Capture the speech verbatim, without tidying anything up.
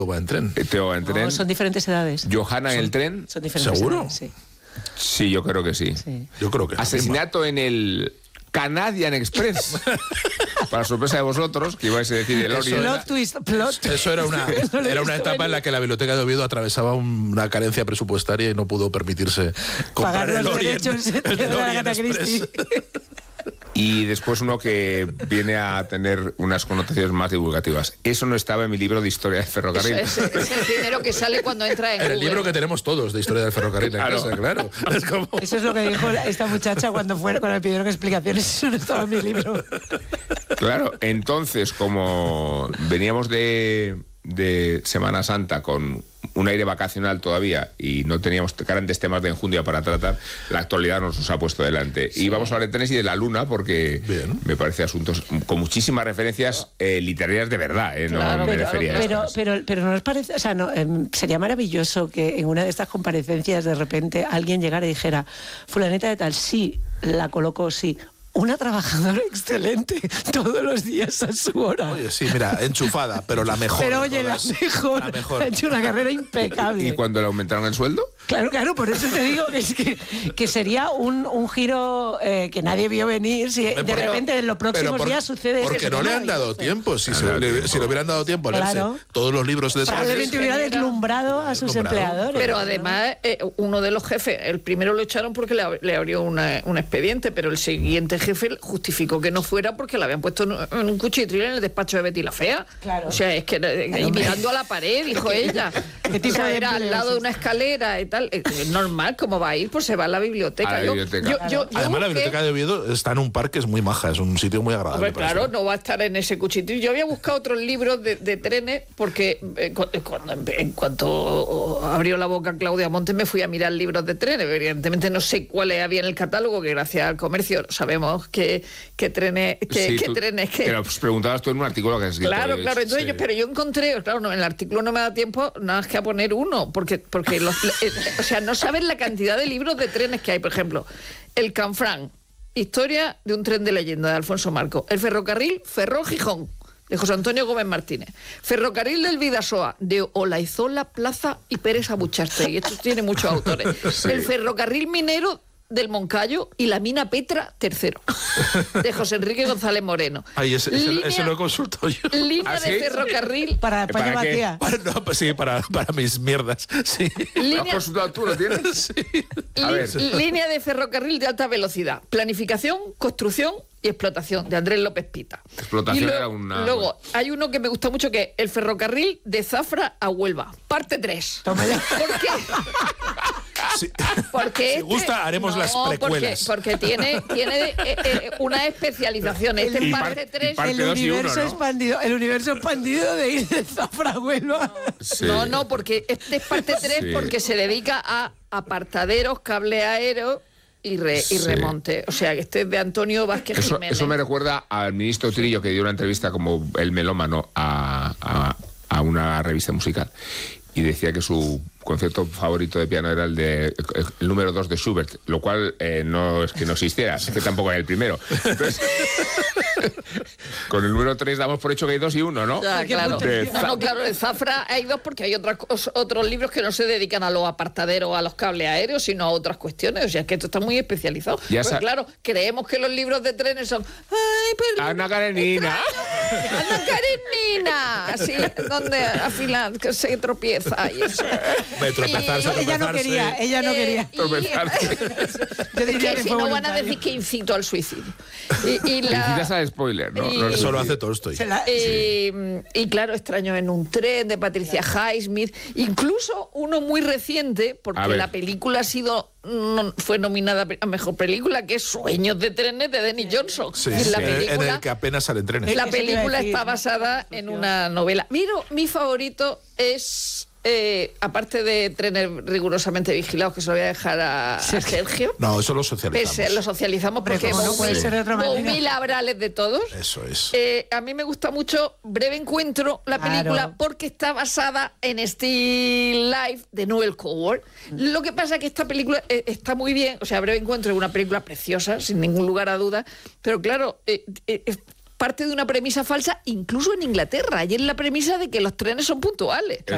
va en tren. Teo va en tren. No, son diferentes edades. Johanna en el tren. Son diferentes ¿Seguro? edades, sí. Sí, yo creo que sí. Sí. Yo creo que Asesinato en el Canadian Express. Para sorpresa de vosotros, que ibais a decir el Orient. Plot twist, plot. Eso era una, No lo he era una visto etapa en la que la Biblioteca de Oviedo atravesaba una carencia presupuestaria y no pudo permitirse comprar Pagar el los Orient, derechos el de la Orient Agatha Express. Christie. Y después uno que viene a tener unas connotaciones más divulgativas. Eso no estaba en mi libro de historia del ferrocarril. Eso es, es el primero que sale cuando entra en En el Google. libro que tenemos todos de historia del ferrocarril en Claro. casa, claro. Es como... Eso es lo que dijo esta muchacha cuando fue, cuando le pidieron explicaciones. Eso no estaba en mi libro. Claro, entonces, como veníamos de, de Semana Santa con un aire vacacional todavía y no teníamos grandes temas de enjundia para tratar, la actualidad nos los ha puesto delante. Sí. Y vamos a hablar de trenes y de la luna porque Bien. me parece asuntos con muchísimas referencias eh, literarias de verdad. Eh, Claro, no me pero- refería a Pero, estas. pero, pero no nos parece, o sea, no, eh, sería maravilloso que en una de estas comparecencias de repente alguien llegara y dijera, fulanita de tal, sí, la colocó, sí. Una trabajadora excelente todos los días a su hora. Oye, sí, mira, enchufada, pero la mejor. pero de oye, la todas. mejor, La mejor. ha hecho una carrera impecable. ¿Y cuando le aumentaron el sueldo? Claro, claro, por eso te digo que, es que, que sería un, un giro eh, que nadie vio venir si de Pero- repente en los próximos pero por- días sucede Porque eso. no le han dado tiempo. Si, se, le, si le hubieran dado tiempo a leerse Claro. todos los libros de Probablemente hubiera deslumbrado a sus Deslumbrado. empleadores. Pero además, eh, uno de los jefes, el primero lo echaron porque le, ab- le abrió una- un expediente, pero el siguiente jefe justificó que no fuera porque le habían puesto en, en un cuchitril en el despacho de Betty la Fea. Claro. O sea, es que eh, y hombre. mirando a la pared, dijo ella. ¿Qué tipo O sea, de era al empleo lado es de una escalera y tal. Eh, Es normal, ¿cómo va a ir? Pues se va a la biblioteca. A la Yo- biblioteca. yo- yo- yo Además, la busqué- biblioteca de Oviedo está en un parque, es muy maja, es un sitio muy agradable. Hombre, para claro, eso. no va a estar en ese cuchitril. Yo había buscado otros libros de, de trenes porque eh, cu- cuando, en cuanto abrió la boca Claudia Montes me fui a mirar libros de trenes. Evidentemente no sé cuáles había en el catálogo, que gracias al comercio sabemos que, que trenes... Que, Sí, que tú- trenes que... que lo preguntabas tú en un artículo que has escrito. Claro, Es- claro. Entonces sí. yo, pero yo encontré, claro, no, en el artículo no me da tiempo nada más que a poner uno, porque, porque los, eh, o sea, no sabes la cantidad de libros de trenes que hay. Por ejemplo, el Canfrán, historia de un tren de leyenda de Alfonso Marco. El ferrocarril Ferrol-Gijón, de José Antonio Gómez Martínez. Ferrocarril del Vidasoa, de Olaizola, Plaza y Pérez Abuchaste. Y esto tiene muchos autores. Sí. El ferrocarril minero del Moncayo y la mina Petra tercero, de José Enrique González Moreno. Ay, ese, ese- Línea- ese lo he consultado yo. Línea ¿Ah, sí? de ferrocarril. Para ¿Para España qué? vacía. Para, no, pues sí, para, para mis mierdas. Sí. ¿Lo has Línea, consultado tú? ¿Lo tienes? A ver. li- línea de ferrocarril de alta velocidad. Planificación, construcción y explotación, de Andrés López Pita. Explotación Y luego, era una- luego hay uno que me gusta mucho, que es el ferrocarril de Zafra a Huelva, parte tres. Toma ya. ¿Por qué? Sí. Porque Si este- gusta, haremos las porque- precuelas. Porque, tiene, tiene eh, eh, una especialización. Este es Y parte par- y tres. parte El dos y uno, universo ¿no? expandido, el universo expandido de ir de Zafra a Huelva. Sí. No, no, porque este es parte tres Sí. porque se dedica a apartaderos, cable aéreo y, re- y Sí. remonte. O sea, que este es de Antonio Vázquez Eso, Jiménez. eso me recuerda al ministro Trillo, que dio una entrevista como el melómano a, a, a una revista musical. Y decía que su concierto favorito de piano era el de el número dos de Schubert, lo cual eh, no es que no existiera, es que tampoco era el primero. Entonces, con el número tres damos por hecho que hay dos y uno, ¿no? Ya, Qué claro. puntería. No, no, claro, de Zafra hay dos porque hay otras cos- otros libros que no se dedican a los apartaderos, a los cables aéreos, sino a otras cuestiones. O sea, es que esto está muy especializado. Ya Pues sa- claro, creemos que los libros de trenes son... ¡Ay, pero... Ana Karenina. Ana Karenina! Así, donde al final que se tropieza y eso. De tropezarse, Ella no tropezarse. quería, ella no Eh, quería. y- Tropezarse. Yo diría que que si fue no van a voluntario. decir que incito al suicidio. Y, y la- Incitas al spoiler, ¿no? y- No, Eso lo hace Tolstoy. Se la- Eh, y claro, Extraño en un tren, de Patricia Highsmith, incluso uno muy reciente, A porque ver. la película ha sido no- fue nominada a mejor película, que es Sueños de trenes de Denis Johnson. Sí, Y la sí, en película, el que apenas salen trenes. la Eso te iba a película decir, está ¿no? basada en una novela. Mira, mi favorito es, eh, aparte de Trenes rigurosamente vigilados, que se lo voy a dejar a, a Sergio. No, eso lo socializamos. Pese- lo socializamos Hombre, porque como no puede Boumil- ser de otra manera. Boumil Abral es de todos. Eso es. Eh, a mí me gusta mucho Breve Encuentro, la Claro. película, porque está basada en Still Life de Noel Coward. Lo que pasa es que esta película eh, está muy bien, o sea, Breve Encuentro es una película preciosa, sin ningún lugar a duda, pero claro, eh, eh, es parte de una premisa falsa, incluso en Inglaterra, y es la premisa de que los trenes son puntuales. Eso